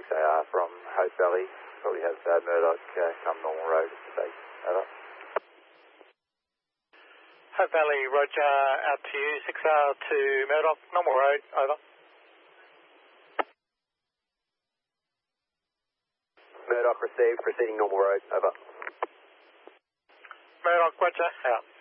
6AR from Hope Valley. Probably have Murdoch come normal road at the station. Over. Hope Valley, roger, out to you, 6R to Murdoch, normal road, over. Murdoch received, proceeding normal road, over. Murdoch, roger, out.